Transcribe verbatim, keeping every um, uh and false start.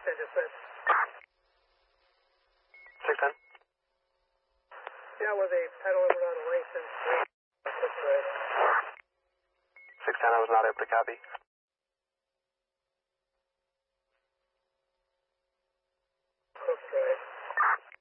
ten just missed. six ten. Yeah, with a pedal limit on Langston Street. six ten, I was not able to copy.